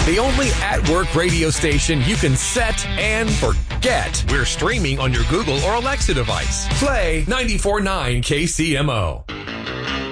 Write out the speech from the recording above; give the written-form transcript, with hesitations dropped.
The only at-work radio station you can set and forget. We're streaming on your Google or Alexa device. Play 94.9 KCMO.